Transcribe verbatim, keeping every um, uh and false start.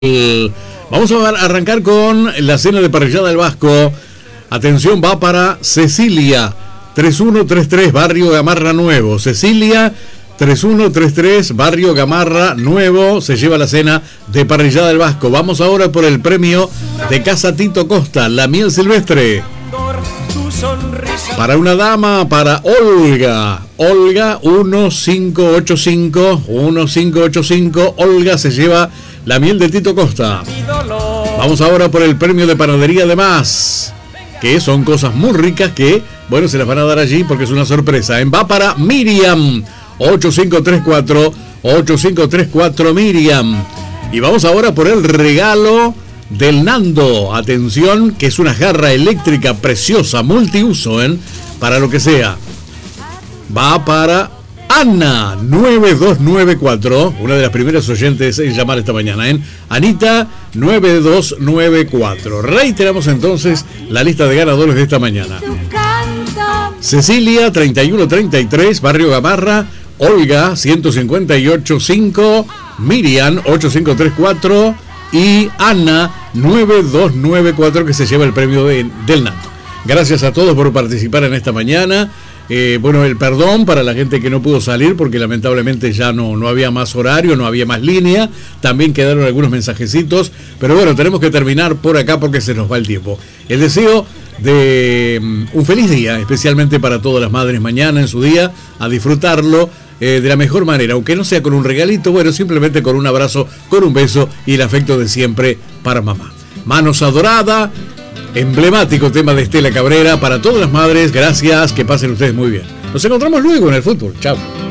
Vamos a arrancar con la cena de parrillada del Vasco. Atención, va para Cecilia, tres uno tres tres, Barrio Gamarra Nuevo. Cecilia, tres uno tres tres, Barrio Gamarra Nuevo, se lleva la cena de parrillada del Vasco. Vamos ahora por el premio de Casa Tito Costa, la miel silvestre. Para una dama, para Olga. Olga, uno cinco ocho cinco, uno cinco ocho cinco. Olga se lleva la miel de Tito Costa. Vamos ahora por el premio de panadería de Más, que son cosas muy ricas que, bueno, se las van a dar allí porque es una sorpresa. En va para Miriam, ocho cinco tres cuatro, ocho cinco tres cuatro Miriam. Y vamos ahora por el regalo del Nando. Atención, que es una jarra eléctrica preciosa, multiuso, ¿eh? Para lo que sea. Va para Ana, nueve dos nueve cuatro, una de las primeras oyentes en llamar esta mañana, ¿eh? Anita, nueve dos nueve cuatro. Reiteramos entonces la lista de ganadores de esta mañana. Cecilia, treinta y uno treinta y tres, Barrio Gamarra. Olga, ciento cincuenta y ocho cinco. Miriam, ocho cinco tres cuatro. Y Ana, nueve dos nueve cuatro, que se lleva el premio de, del Nando. Gracias a todos por participar en esta mañana. Eh, bueno, el perdón para la gente que no pudo salir porque lamentablemente ya no, no había más horario, no había más línea. También quedaron algunos mensajecitos, pero bueno, tenemos que terminar por acá porque se nos va el tiempo. El deseo de um, un feliz día, especialmente para todas las madres mañana en su día, a disfrutarlo eh, de la mejor manera, aunque no sea con un regalito, bueno, simplemente con un abrazo, con un beso y el afecto de siempre para mamá. Manos Adorada, emblemático tema de Estela Cabrera para todas las madres. Gracias, que pasen ustedes muy bien. Nos encontramos luego en el fútbol. Chao.